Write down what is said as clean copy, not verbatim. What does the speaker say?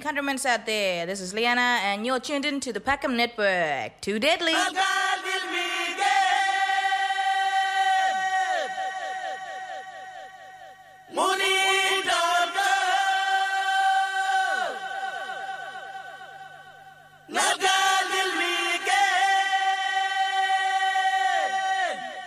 countrymen out there. This is Liana, and you're tuned in to the Packham Network. Too deadly.